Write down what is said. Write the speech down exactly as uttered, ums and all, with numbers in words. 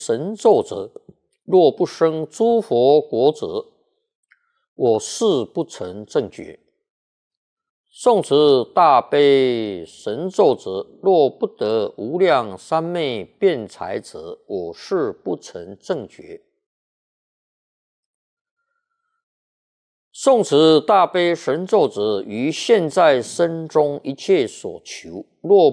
神咒者，若不生诸佛国者，我誓不成正觉。诵持大悲神咒者，若不得无量三昧辩才者，我誓不成正觉。诵持大悲神咒者，于现在生中一切所求，若